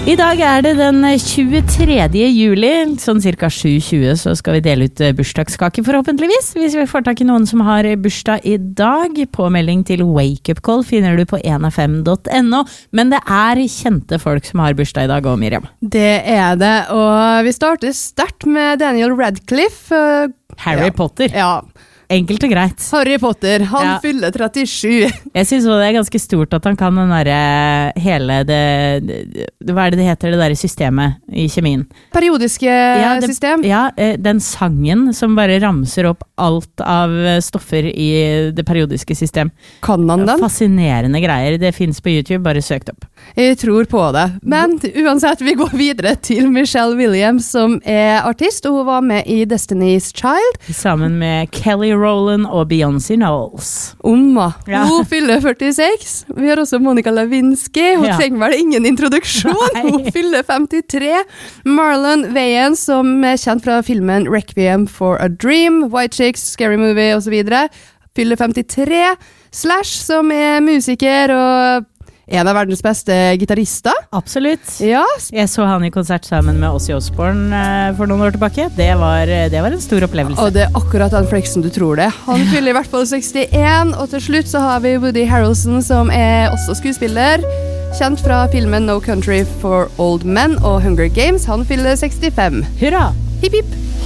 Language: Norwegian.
I dag det den 23. juli, sånn cirka 7:20, så skal vi dele ut bursdagskake forhåpentligvis, hvis vi får tak I noen som har bursdag I dag. Påmelding til Wake Up Call finner du på 1fm.no, men det kjente folk som har bursdag I dag også, Miriam. Det det, og vi starter sterkt med Daniel Radcliffe. Harry Potter. Ja. Enkelt og greit. Harry Potter, han fyller 37. Jeg synes også det ganske stort at han kan den der hele hva det heter, det der systemet I kjemien? Periodiske system? Ja, den sangen som bare ramser opp alt av stoffer I det periodiske system. Kan han den? Fascinerende greier, det finnes på YouTube, bare søkt opp. Jeg tror på det, men uansett, vi går videre til Michelle Williams, som artist, og hun var med I Destiny's Child. Sammen med Kelly Rowland og Beyoncé Knowles. Hun fyller 46. Vi har også Monica Lewinsky. Hun trenger vel ingen introduksjon. Hun fyller 53. Marlon Wayans, som kjent fra filmen Requiem for a Dream, White Chicks, Scary Movie og så videre, fyller 53. Slash, som musiker og en av verdens beste gitarister. Absolutt. Ja. Jeg så han I konsert sammen med Ozzy Osbourne for noen år tilbake. Det var en stor opplevelse. Og det akkurat den flexen du tror det. Han fyller I hvert fall 61, og til slutt så har vi Woody Harrelson, som også skuespiller. Kjent fra filmen No Country for Old Men og Hunger Games. Han fyller 65. Hurra! Hipp hipp!